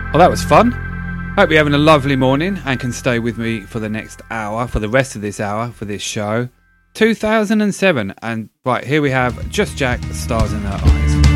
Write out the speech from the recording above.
Well, that was fun. Hope you're having a lovely morning and can stay with me for the next hour, for the rest of this hour, for this show. 2007, and right, here we have Just Jack, Stars in Her Eyes.